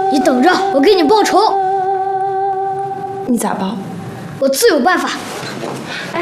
你等着，我给你报仇。 你咋报？ 我自有办法。 哎，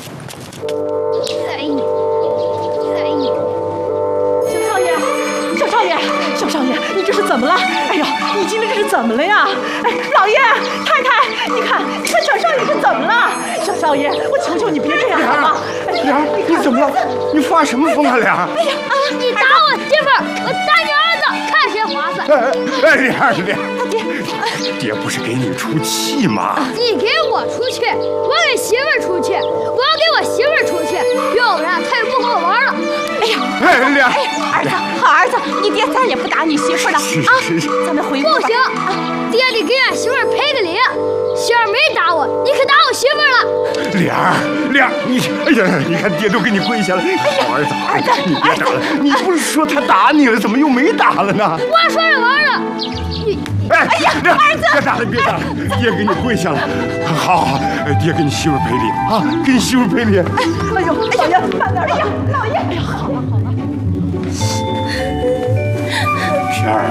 小少爷，你这是怎么了？哎呦，你今天这是怎么了呀？哎，老爷太太，你看小少爷是怎么了？小少爷，我求求你别这样好吗？ 莲儿，你怎么了？你发什么疯啊，莲儿？ 哎呀啊！你打我媳妇儿，我打你儿子，看谁划算！ 莲儿，爹不是给你出气吗？ 你给我出去，我给媳妇儿出去，我要给我媳妇儿出去，要不然他也不和我玩了。 哎呀， 莲儿， 儿子，好儿子，你爹再也不打你媳妇了啊！咱们回屋吧。 不行，爹得给俺媳妇儿赔个礼。媳妇儿没打我，你可打我媳妇儿了。 莲儿，你，哎呀，你看爹都给你跪下了。好儿子，你别打了。你不是说他打你了，怎么又没打了呢？ 我说着玩呢。 哎呀，儿子，别打了，别打了，爹给你跪下了。好，爹给你媳妇赔礼啊，给你媳妇赔礼。 哎呦，老爷慢点，哎呀，老爷，哎呀，好了。 仙儿，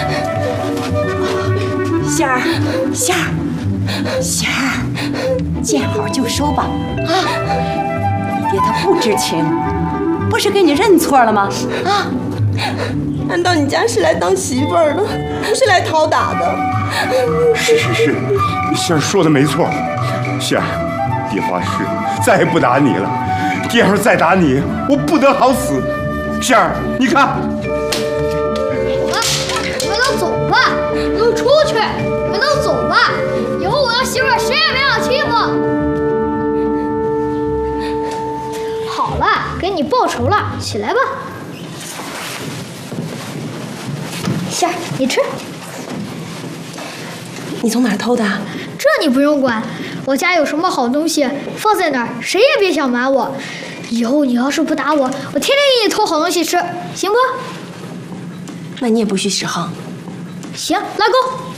仙儿，见好就收吧啊！你爹他不知情，不是给你认错了吗？啊！ 难道你家是来当媳妇儿的，不是来讨打的？ 是，仙儿说的没错。仙儿，爹发誓再也不打你了。爹要是再打你，我不得好死。仙儿，你看。 你们都走吧，你都出去，你们都走吧。以后我的媳妇儿谁也别想欺负。好了，给你报仇了，起来吧。馅儿，你吃。 你从哪儿偷的？ 这你不用管，我家有什么好东西放在哪儿，谁也别想瞒我。以后你要是不打我，我天天给你偷好东西吃，行不？ 那你也不许使横。 行，拉钩。